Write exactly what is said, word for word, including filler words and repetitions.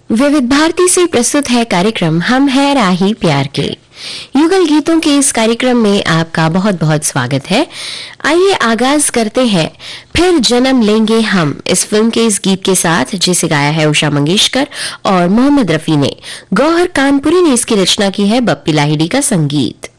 विविध भारती से प्रस्तुत है कार्यक्रम हम है राही प्यार के। युगल गीतों के इस कार्यक्रम में आपका बहुत बहुत स्वागत है। आइए आगाज करते हैं फिर जन्म लेंगे हम इस फिल्म के इस गीत के साथ, जिसे गाया है उषा मंगेशकर और मोहम्मद रफी ने। गौहर कानपुरी ने इसकी रचना की है, बप्पी लाहिड़ी का संगीत।